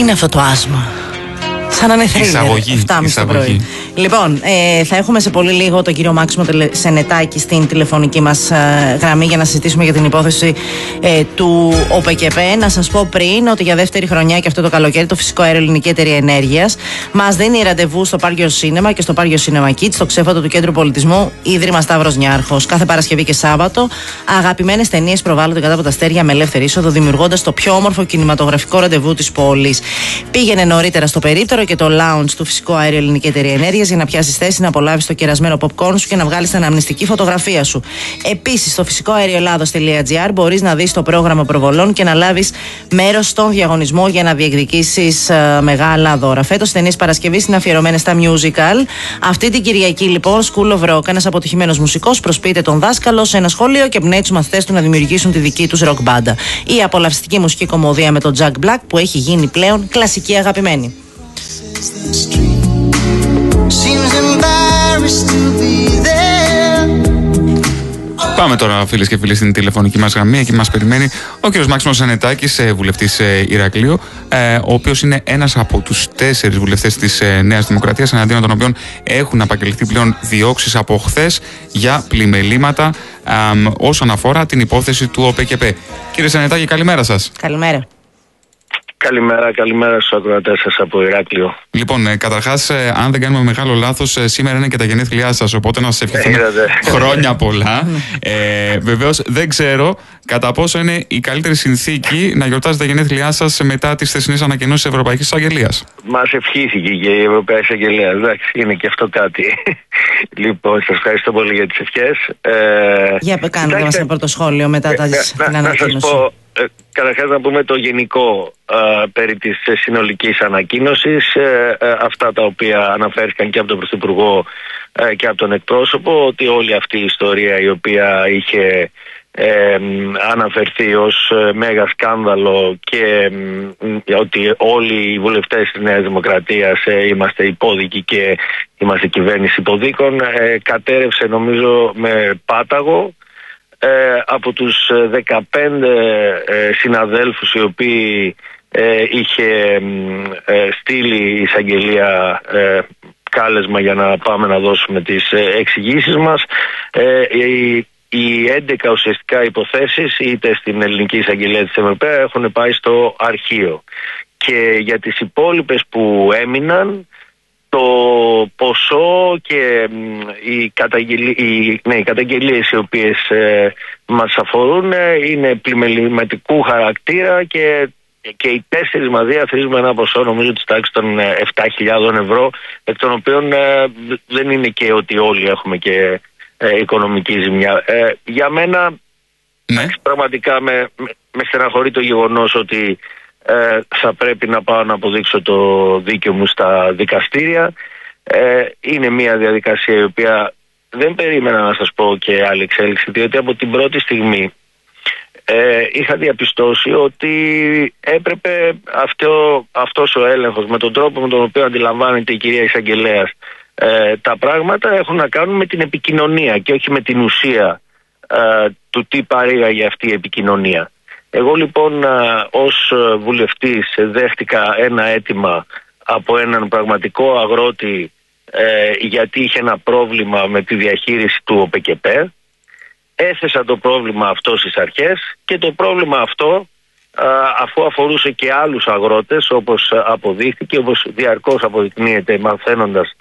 είναι αυτό το άσμα? Σαν να είναι θρύλερ, 7.30 το πρωί. Λοιπόν, θα έχουμε σε πολύ λίγο τον κύριο Μάξιμο Σενετάκη στην τηλεφωνική μας γραμμή για να συζητήσουμε για την υπόθεση του ΟΠΕΚΕΠΕ. Να σας πω πριν ότι για δεύτερη χρονιά και αυτό το καλοκαίρι το Φυσικό Αέριο Ελληνική Εταιρεία Ενέργειας μας δίνει ραντεβού στο Πάργιο Σίνεμα και στο Πάργιο Σίνεμα Kids, στο ξέφωτο του Κέντρου Πολιτισμού Ίδρυμα Σταύρος Νιάρχος. Κάθε Παρασκευή και Σάββατο αγαπημένες ταινίες προβάλλονται κάτω από τα αστέρια με ελεύθερη είσοδο, δημιουργώντας το πιο όμορφο κινηματογραφικό ραντεβού της πόλης. Πήγαινε νωρίτερα στο περίπτερο και το lounge του Φυσικό Αέριο Ελληνική Εταιρεία Ενέργειας για να πιάσεις θέση, να απολαύσεις το κερασμένο popcorn σου και να βγάλεις την αναμνηστική φωτογραφία σου. Επίσης, στο φυσικοαερioελλάδος.gr μπορείς να δεις το πρόγραμμα προβολών και να λάβεις μέρος στον διαγωνισμό για να διεκδικήσεις μεγάλα δώρα. Φέτος οι ταινίες Παρασκευής είναι αφιερωμένες στα musical. Αυτή την Κυριακή, λοιπόν, School of Rock, ένας αποτυχημένος μουσικός, προσποιείται τον δάσκαλο σε ένα σχολείο και εμπνέει τους μαθητές του να δημιουργήσουν τη δική τους rock μπάντα. Η απολαυστική μουσική κομμωδία με τον Jack Black που έχει γίνει πλέον κλασική αγαπημένη. Πάμε τώρα, φίλες και φίλοι, στην τηλεφωνική μας γραμμή. Εκεί μας περιμένει ο κ. Μάξιμος Σενετάκης, βουλευτής Ηρακλείου, ο οποίος είναι ένας από τους 4 βουλευτές της Νέας Δημοκρατίας, εναντίον των οποίων έχουν απαγγελθεί πλέον διώξεις από χθες για πλημελήματα όσον αφορά την υπόθεση του ΟΠΕΚΕΠΕ. Κύριε Σενετάκη, καλημέρα σας. Καλημέρα. Καλημέρα στους ακροατές σας από Ηράκλειο. Λοιπόν, καταρχάς, αν δεν κάνουμε μεγάλο λάθος, σήμερα είναι και τα γενέθλιά σας, οπότε να σας ευχηθούμε χρόνια πολλά. Βεβαίως, δεν ξέρω κατά πόσο είναι η καλύτερη συνθήκη να γιορτάζετε τα γενέθλιά σας μετά τις χθεσινές ανακοινώσεις της Ευρωπαϊκής Εισαγγελίας. Μας ευχήθηκε και η Ευρωπαϊκή Εισαγγελία. Εντάξει, είναι και αυτό κάτι. Λοιπόν, σας ευχαριστώ πολύ για τις ευχές. Για κάνετε μας ένα πρώτο σχόλιο μετά την ανακοίνωση. Να σας πω, καταρχάς να πούμε το γενικό περί της συνολικής ανακοίνωσης, αυτά τα οποία αναφέρθηκαν και από τον Πρωθυπουργό και από τον εκπρόσωπο, ότι όλη αυτή η ιστορία η οποία είχε αναφερθεί ως μέγα σκάνδαλο και ότι όλοι οι βουλευτές της Νέας Δημοκρατίας είμαστε υπόδικοι και είμαστε κυβέρνηση υποδίκων, κατέρευσε νομίζω με πάταγο. Από τους 15 συναδέλφους οι οποίοι είχε στείλει η εισαγγελία κάλεσμα για να πάμε να δώσουμε τις εξηγήσεις μας, οι 11 ουσιαστικά υποθέσεις είτε στην Ελληνική Εισαγγελία της Ευρωπαϊκής έχουν πάει στο αρχείο, και για τις υπόλοιπες που έμειναν το ποσό και οι καταγγελίες οι οποίες μας αφορούν είναι πλημεληματικού χαρακτήρα και οι 4 μαζί αθροίζουμε ένα ποσό νομίζω της τάξης των 7.000 ευρώ, εκ των οποίων δεν είναι και ότι όλοι έχουμε και οικονομική ζημιά. Για μένα πραγματικά με στεναχωρεί το γεγονός ότι θα πρέπει να πάω να αποδείξω το δίκαιο μου στα δικαστήρια. Είναι μια διαδικασία η οποία δεν περίμενα να σας πω και άλλη εξέλιξη, διότι από την πρώτη στιγμή είχα διαπιστώσει ότι έπρεπε αυτός ο έλεγχος, με τον τρόπο με τον οποίο αντιλαμβάνεται η κυρία Εισαγγελέας τα πράγματα, έχουν να κάνουν με την επικοινωνία και όχι με την ουσία του τι παρήγαγε αυτή η επικοινωνία. Εγώ λοιπόν ως βουλευτής δέχτηκα ένα αίτημα από έναν πραγματικό αγρότη γιατί είχε ένα πρόβλημα με τη διαχείριση του ΟΠΕΚΕΠΕ. Έθεσα το πρόβλημα αυτό στις αρχές και το πρόβλημα αυτό, αφού αφορούσε και άλλους αγρότες, όπως αποδείχθηκε, όπως διαρκώς αποδεικνύεται μαθαίνοντας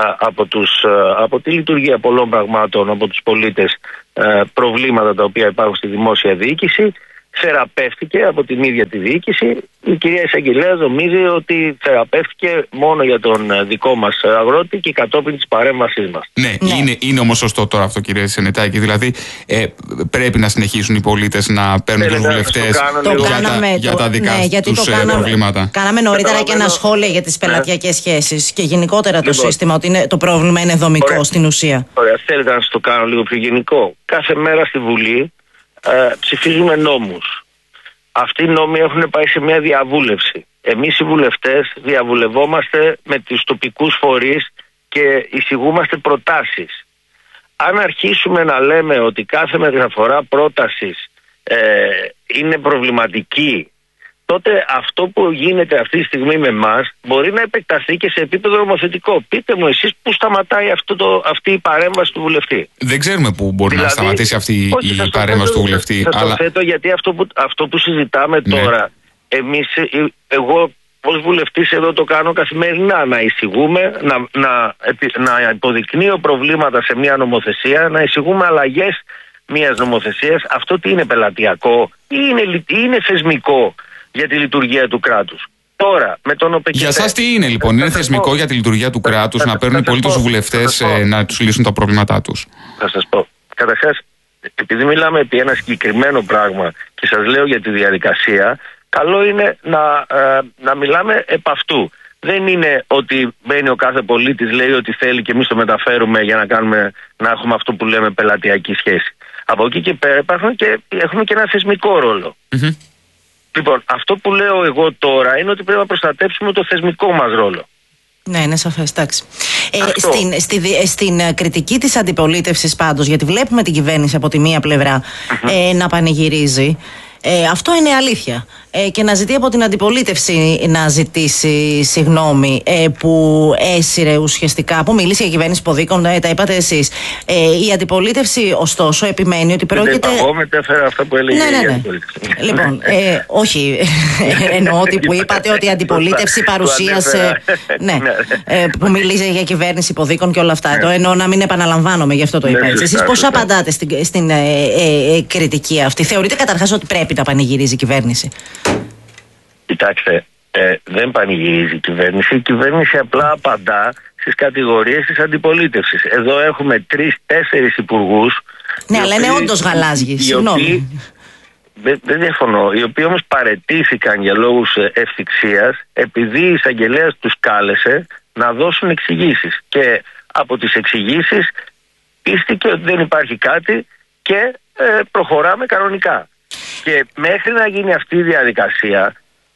από τη λειτουργία πολλών πραγμάτων από τους πολίτες, προβλήματα τα οποία υπάρχουν στη δημόσια διοίκηση, θεραπεύτηκε από την ίδια τη διοίκηση. Η κυρία Εισαγγελέας νομίζει ότι θεραπεύτηκε μόνο για τον δικό μας αγρότη και κατόπιν της παρέμβασής μας. Ναι. Είναι όμως σωστό τώρα αυτό, κύριε Σενετάκη? Δηλαδή πρέπει να συνεχίσουν οι πολίτες να παίρνουν τους βουλευτές για τα δικά τους προβλήματα? Κάναμε νωρίτερα και ένα σχόλιο για τις πελατειακές σχέσεις και γενικότερα το σύστημα, ότι το πρόβλημα είναι δομικό στην ουσία. Ωραία, θέλετε να σας το κάνω λίγο πιο γενικό? Κάθε μέρα στη Βουλή ψηφίζουμε νόμους. Αυτοί οι νόμοι έχουν πάει σε μια διαβούλευση. Εμείς οι βουλευτές διαβουλευόμαστε με τους τοπικούς φορείς και εισηγούμαστε προτάσεις. Αν αρχίσουμε να λέμε ότι κάθε μεταφορά πρότασης είναι προβληματική, τότε αυτό που γίνεται αυτή τη στιγμή με εμάς μπορεί να επεκταθεί και σε επίπεδο νομοθετικό. Πείτε μου εσείς πού σταματάει αυτή η παρέμβαση του βουλευτή. Δεν ξέρουμε πού μπορεί να σταματήσει αυτή η παρέμβαση του βουλευτή. Σας το θέτω γιατί αυτό που συζητάμε τώρα, εγώ ως βουλευτής εδώ το κάνω καθημερινά, να εισηγούμε, να υποδεικνύω προβλήματα σε μια νομοθεσία, να εισηγούμε αλλαγές μιας νομοθεσίας. Αυτό τι είναι, πελατειακό ή είναι θεσμικό για τη λειτουργία του κράτους? Τώρα, με τον ΟΠΕΚΕΠΕ. Για σας τι είναι λοιπόν? Είναι θεσμικό για τη λειτουργία του κράτους να παίρνουν οι πολίτες τους βουλευτές να τους λύσουν τα προβλήματά τους? Θα σας πω. Καταρχάς, επειδή μιλάμε επί ένα συγκεκριμένο πράγμα και σας λέω για τη διαδικασία, καλό είναι να μιλάμε επ' αυτού. Δεν είναι ότι μπαίνει ο κάθε πολίτης, λέει ότι θέλει και εμείς το μεταφέρουμε για να έχουμε αυτό που λέμε πελατειακή σχέση. Από εκεί και πέρα έχουμε και ένα θεσμικό ρόλο. Mm-hmm. Λοιπόν, αυτό που λέω εγώ τώρα είναι ότι πρέπει να προστατέψουμε το θεσμικό μας ρόλο. Ναι, είναι σαφές, εντάξει. Στην κριτική της αντιπολίτευσης πάντως, γιατί βλέπουμε την κυβέρνηση από τη μία πλευρά να πανηγυρίζει, αυτό είναι αλήθεια. Και να ζητεί από την αντιπολίτευση να ζητήσει συγγνώμη που έσυρε ουσιαστικά, που μίλησε για κυβέρνηση υποδίκων, τα είπατε εσείς. Η αντιπολίτευση ωστόσο επιμένει ότι πρόκειται... Εγώ μετέφερα αυτά που έλεγε η αντιπολίτευση. Λοιπόν, όχι, εννοώ ότι που είπατε ότι η αντιπολίτευση παρουσίασε που μίλησε για κυβέρνηση υποδίκων και όλα αυτά. Το εννοώ να μην επαναλαμβάνομαι, γι' αυτό το είπα έτσι. Εσείς πώς απαντάτε στην κριτική αυτή? Θεωρείτε καταρχάς ότι πρέπει να πανηγυρίζει η κυβέρνηση? Κοιτάξτε, δεν πανηγυρίζει η κυβέρνηση. Η κυβέρνηση απλά απαντά στις κατηγορίες της αντιπολίτευσης. Εδώ έχουμε 3-4 υπουργούς. Ναι, αλλά είναι όντως γαλάζιοι. Συγγνώμη. Δεν διαφωνώ. Οι οποίοι όμως παραιτήθηκαν για λόγους ευθυξίας, επειδή η εισαγγελέας τους κάλεσε να δώσουν εξηγήσεις. Και από τις εξηγήσεις πίστηκε ότι δεν υπάρχει κάτι και προχωράμε κανονικά. Και μέχρι να γίνει αυτή η διαδικασία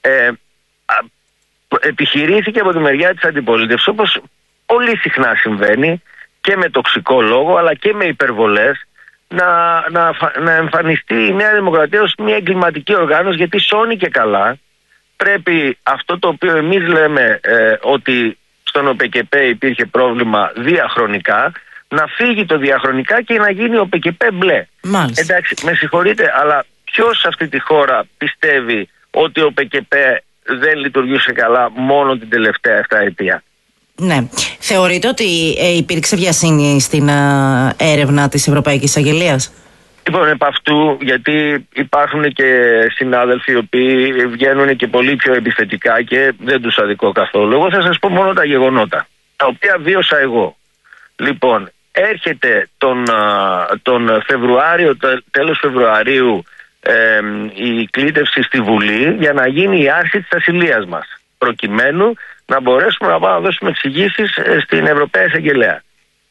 επιχειρήθηκε από τη μεριά της αντιπολίτευσης, όπως πολύ συχνά συμβαίνει, και με τοξικό λόγο αλλά και με υπερβολές, να εμφανιστεί η Νέα Δημοκρατία ως μια εγκληματική οργάνωση, γιατί σώνει και καλά πρέπει αυτό το οποίο εμείς λέμε ότι στον ΟΠΕΚΕΠΕ υπήρχε πρόβλημα διαχρονικά, να φύγει το διαχρονικά και να γίνει ο ΟΠΕΚΕΠΕ μπλε. Μάλιστα. Εντάξει, με συγχωρείτε, αλλά ποιος σε αυτή τη χώρα πιστεύει ότι ο ΟΠΕΚΕΠΕ δεν λειτουργούσε καλά μόνο την τελευταία 7 ετία? Ναι. Θεωρείτε ότι υπήρξε βιασύνη στην έρευνα της Ευρωπαϊκής Αγγελίας? Λοιπόν, επ' αυτού, γιατί υπάρχουν και συνάδελφοι οι οποίοι βγαίνουν και πολύ πιο επιθετικά και δεν τους αδικώ καθόλου. Εγώ θα σας πω μόνο τα γεγονότα, τα οποία βίωσα εγώ. Λοιπόν, έρχεται τον Φεβρουάριο, τέλος Φεβρουαρίου, η κλήτευση στη Βουλή για να γίνει η άρση της ασυλίας μας, προκειμένου να μπορέσουμε να πάμε να δώσουμε εξηγήσεις στην Ευρωπαία Εισαγγελέα.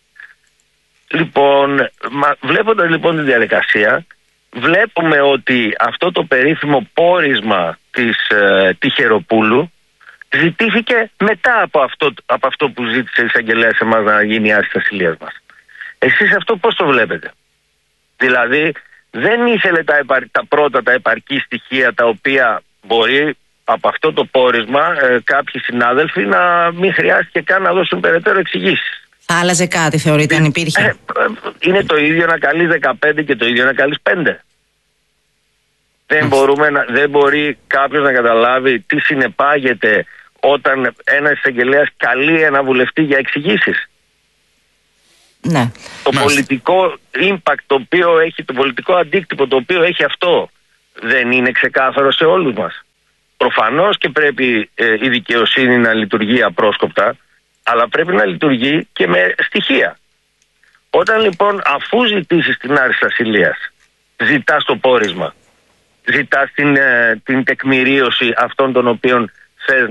Λοιπόν, βλέποντας λοιπόν τη διαδικασία, βλέπουμε ότι αυτό το περίφημο πόρισμα της Τυχεροπούλου ζητήθηκε μετά από αυτό που ζήτησε η εισαγγελέα σε εμάς να γίνει η άρση της ασυλίας μας. Εσείς αυτό πώς το βλέπετε? Δηλαδή δεν ήθελε τα πρώτα τα επαρκή στοιχεία, τα οποία μπορεί από αυτό το πόρισμα κάποιοι συνάδελφοι να μην χρειάστηκε καν να δώσουν περαιτέρω εξηγήσεις. Θα άλλαζε κάτι, θεωρείτε, αν υπήρχε? Είναι το ίδιο να καλείς 15 και το ίδιο να καλείς 5. Δεν μπορεί κάποιος να καταλάβει τι συνεπάγεται όταν ένας εισαγγελέας καλεί ένα βουλευτή για εξηγήσεις. Ναι. Το πολιτικό impact το οποίο έχει, το πολιτικό αντίκτυπο το οποίο έχει αυτό, δεν είναι ξεκάθαρο σε όλους μας? Προφανώς και πρέπει η δικαιοσύνη να λειτουργεί απρόσκοπτα, αλλά πρέπει να λειτουργεί και με στοιχεία. Όταν λοιπόν, αφού ζητήσεις την άρση ασυλίας, ζητάς το πόρισμα, ζητάς την τεκμηρίωση αυτών των οποίων θες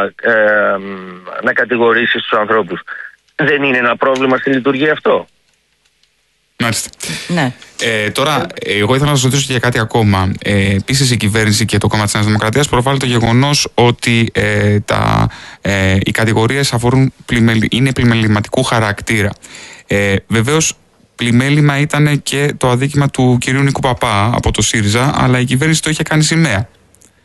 να κατηγορήσεις τους ανθρώπους, δεν είναι ένα πρόβλημα στη λειτουργία αυτό? Μάλιστα. Ναι. Τώρα, εγώ ήθελα να σας ρωτήσω και για κάτι ακόμα. Επίσης, η κυβέρνηση και το κόμμα της Νέας Δημοκρατίας προβάλλει το γεγονός ότι οι κατηγορίες είναι πλημεληματικού χαρακτήρα. Βεβαίως, πλημέλημα ήταν και το αδίκημα του κυρίου Νίκου Παπά από το ΣΥΡΙΖΑ, αλλά η κυβέρνηση το είχε κάνει σημαία.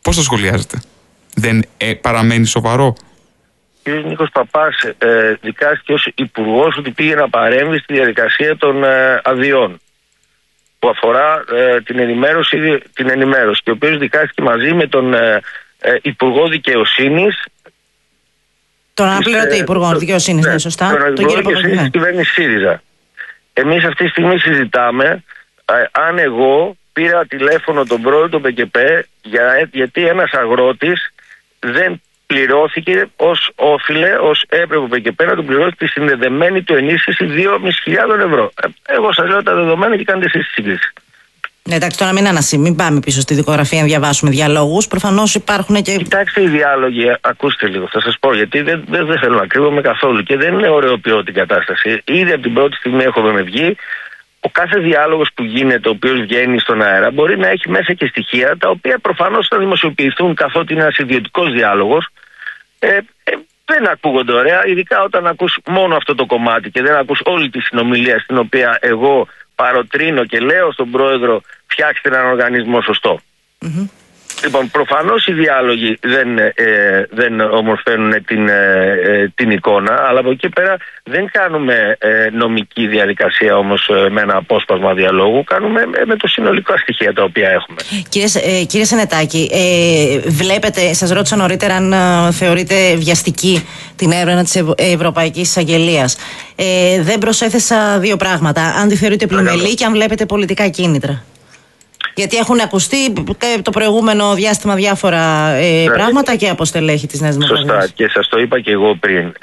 Πώς το σχολιάζετε? Δεν παραμένει σοβαρό? Ο κ. Νίκος Παπάς δικάστηκε ως υπουργός ότι πήγε να παρέμβει στη διαδικασία των αδειών που αφορά την ενημέρωση, και ο οποίος δικάστηκε μαζί με τον Υπουργό Δικαιοσύνης, τον αναπληρωτή Υπουργό Δικαιοσύνης, ναι, σωστά, τον Υπουργό Δικαιοσύνης της κυβέρνησης ΣΥΡΙΖΑ. Εμείς αυτή τη στιγμή συζητάμε αν εγώ πήρα τηλέφωνο τον πρόεδρο του ΠΚΠ γιατί ένας αγρότης δεν πληρώθηκε ως όφιλε, ως έπρεπε ο ΠΚΠ να του πληρώσει τη συνδεδεμένη του ενίσχυση 2.500 ευρώ. Εγώ σας λέω τα δεδομένα και κάνετε εσείς τη σύγκριση. Εντάξει, τώρα μην πάμε πίσω στη δικογραφία να διαβάσουμε διαλόγους. Προφανώς υπάρχουν και. Κοιτάξτε, οι διάλογοι, ακούστε λίγο, θα σας πω, γιατί δεν θέλω να κρύβομαι καθόλου και δεν είναι ωραιοποιώ την κατάσταση. Ήδη από την πρώτη στιγμή έχουμε βγει. Ο κάθε διάλογος που γίνεται, ο οποίος βγαίνει στον αέρα, μπορεί να έχει μέσα και στοιχεία τα οποία προφανώς θα δημοσιοποιηθούν, καθότι είναι ένας ιδιωτικός διάλογος. Δεν ακούγονται ωραία, ειδικά όταν ακούς μόνο αυτό το κομμάτι και δεν ακούς όλη τη συνομιλία, στην οποία εγώ παροτρύνω και λέω στον πρόεδρο φτιάξτε έναν οργανισμό σωστό. Mm-hmm. Λοιπόν, προφανώς οι διάλογοι δεν ομορφαίνουν την εικόνα, αλλά από εκεί πέρα δεν κάνουμε νομική διαδικασία όμως με ένα απόσπασμα διαλόγου, κάνουμε με το συνολικά στοιχεία τα οποία έχουμε. Κύριε Σενετάκη, βλέπετε, σας ρώτησα νωρίτερα αν θεωρείτε βιαστική την έρευνα της Ευρωπαϊκής Εισαγγελίας. Δεν προσέθεσα δύο πράγματα, αν τη θεωρείτε πλημελή και αν βλέπετε πολιτικά κίνητρα. Γιατί έχουν ακουστεί το προηγούμενο διάστημα διάφορα πράγματα και από στελέχη της Νέας Δημοκρατίας. Σωστά, και σας το είπα και εγώ πριν.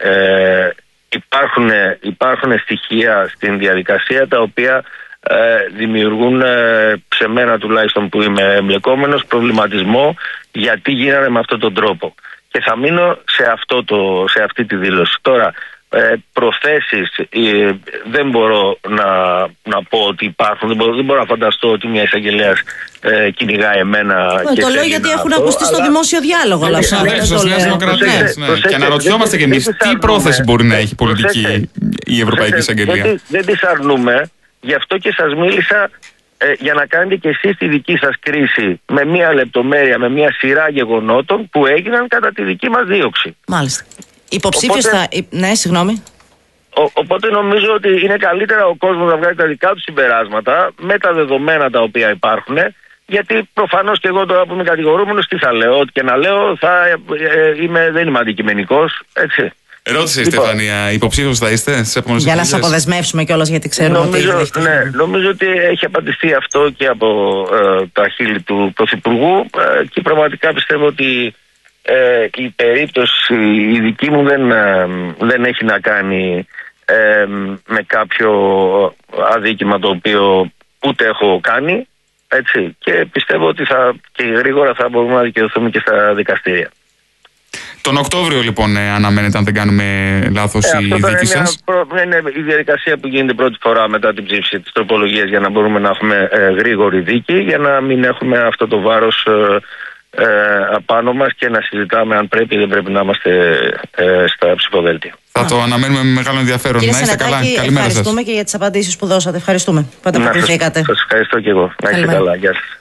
Υπάρχουν στοιχεία στην διαδικασία τα οποία δημιουργούν σε μένα τουλάχιστον που είμαι εμπλεκόμενος προβληματισμό γιατί γίνανε με αυτόν τον τρόπο. Και θα μείνω σε αυτή τη δήλωση. Τώρα, προθέσεις δεν μπορώ να πω ότι υπάρχουν, δεν μπορώ να φανταστώ ότι μια εισαγγελέας κυνηγάει εμένα. Το λέω γιατί έχουν ακουστεί στο δημόσιο διάλογο. Και αναρωτιόμαστε κι εμείς τι πρόθεση μπορεί να έχει πολιτική η Ευρωπαϊκή Εισαγγελία. Δεν τις αρνούμε, γι' αυτό και σας μίλησα για να κάνετε και εσείς τη δική σας κρίση με μια λεπτομέρεια, με μια σειρά γεγονότων που έγιναν κατά τη δική μας δίωξη. Μάλιστα. Υποψήφιος θα. Ναι, συγγνώμη. Οπότε νομίζω ότι είναι καλύτερα ο κόσμος να βγάλει τα δικά του συμπεράσματα με τα δεδομένα τα οποία υπάρχουν. Γιατί προφανώς και εγώ τώρα που είμαι κατηγορούμενος, τι θα λέω? Ό,τι και να λέω δεν είμαι αντικειμενικός. Έτσι. Ερώτηση, Στεφανία, υποψήφιος θα είστε στις επόμενες για να σας αποδεσμεύσουμε κιόλας, γιατί ξέρουμε ότι. Νομίζω ότι έχει απαντηθεί αυτό και από τα χείλη του Πρωθυπουργού και πραγματικά πιστεύω ότι η περίπτωση η δική μου δεν έχει να κάνει με κάποιο αδίκημα το οποίο ούτε έχω κάνει, έτσι, και πιστεύω ότι και γρήγορα θα μπορούμε να δικαιωθούμε και στα δικαστήρια. Τον Οκτώβριο λοιπόν αναμένεται, αν δεν κάνουμε λάθος, η δίκη σας. Είναι η διαδικασία που γίνεται πρώτη φορά μετά την ψήφιση της τροπολογίας για να μπορούμε να έχουμε γρήγορη δίκη, για να μην έχουμε αυτό το βάρος απάνω μας και να συζητάμε αν πρέπει ή δεν πρέπει να είμαστε στα ψηφοδέλτια. Θα το αναμένουμε με μεγάλο ενδιαφέρον. Κύριε να είστε καλά. Καλημέρα σας. Ευχαριστούμε και για τις απαντήσεις που δώσατε. Ευχαριστούμε που ανταποκριθήκατε. Σας ευχαριστώ και εγώ. Να είστε καλά. Γεια σας.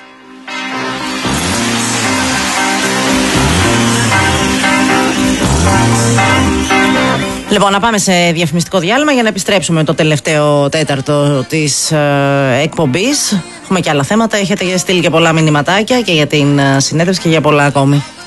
Λοιπόν, να πάμε σε διαφημιστικό διάλειμμα για να επιστρέψουμε το τελευταίο τέταρτο της εκπομπής. Έχουμε και άλλα θέματα. Έχετε στείλει και πολλά μηνυματάκια και για την συνέντευξη και για πολλά ακόμη.